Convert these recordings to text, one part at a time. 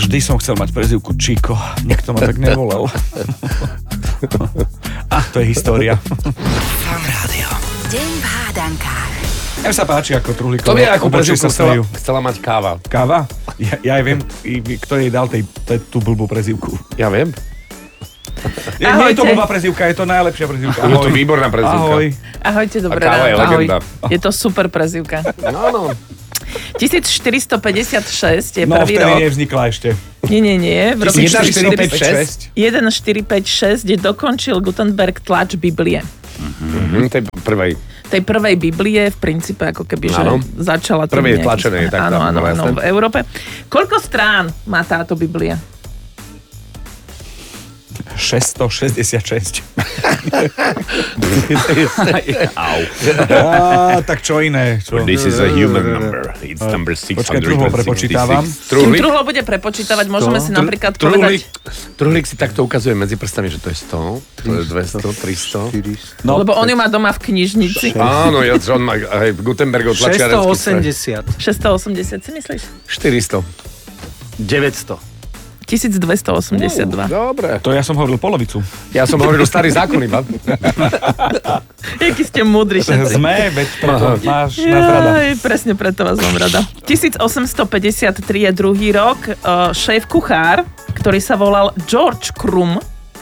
Vždy som chcel mať prezývku Chico. Niekto ma tak nevolal. A to je história. Fan Rádio. Deň v hádankách. Mne sa páči, ako Truhlíková. To vie, ako obočie prezývku chcela mať káva. Káva? Ja aj viem, kto jej dal tú blbú prezývku. Ja viem. Nie je to blbá prezývka, je to najlepšia prezývka. Je to výborná prezývka. Ahoj. Ahojte, dobré A káva je ráno. legenda. Je to super prezývka. Áno. 1456 je No, prvý vtedy rok. nevznikla ešte. Nie. V roku 1456. 1456 dokončil Gutenberg tlač Biblie. Tej prvej. Tej prvej Biblie v princípe ako keby, že Áno. začala... Prvej nejaký- tlačenej, tak áno, tam, áno, v Európe. Koľko strán má táto Biblia? 666. Au. Tak čo iné? Čo? This is a human number. It's number 666. Počkaj, Truhlo prepočítavam. Kým Truhlo bude prepočítavať, môžeme si napríklad povedať... Truhlík si takto ukazuje medzi prstami, že to je 100, to je 200, 300. No, Lebo on ju má doma v knižnici. Áno, on má aj Gutenbergov tlačiarenský stroj. 680, si myslíš? 400. 900. 1282. Dobre. to ja som hovoril polovicu. Ja som hovoril starý zákon iba. Jaký ste múdri všetci. Sme, veď preto máš nás rada. Jaj, presne preto vás mám rada. 1853 je druhý rok. Šéf kuchár, ktorý sa volal George Krum,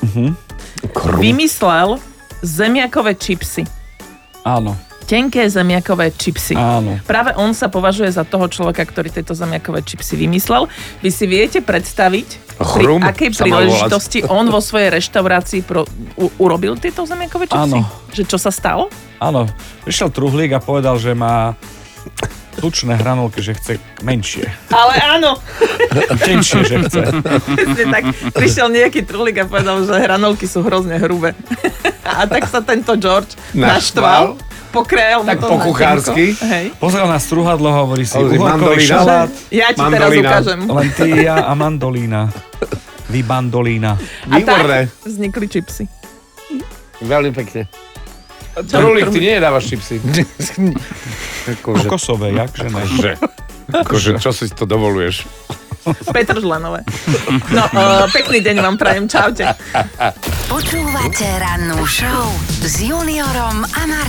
vymyslel zemiakové čipsy. Áno, Tenké zemiakové čipsy. áno. Práve on sa považuje za toho človeka, ktorý tieto zemiakové čipsy vymyslel. Vy si viete predstaviť, pri Chrum akej sa mal príležitosti on vo svojej reštaurácii urobil tieto zemiakové čipsy? Áno. Že čo sa stalo? Áno, prišiel Truhlík a povedal, že má tučné hranolky, že chce menšie. Ale áno. Tenšie, že chce. Presne tak. Prišiel nejaký Truhlík a povedal, že hranolky sú hrozne hrubé. A tak sa tento George naštval. Pokrajal Tak mu to po na kuchársky. tenko. Hej. Pozrel na strúhadlo a hovorí si, Hovorí, uhorkový mandolína. šalát, Ja ti teraz Mandolína. ukážem. len ty, ja a mandolína. Vy bandolína. A Výborné. tak vznikli čipsy. Veľmi pekne. Truhlík, ty nedávaš čipsy. Akože, Kokosové, jakže ne? akože, čo si to dovoluješ? Petržlenové. No, pekný deň vám prajem. Čaute. Počúvate rannú show s Juniorom a Martinom.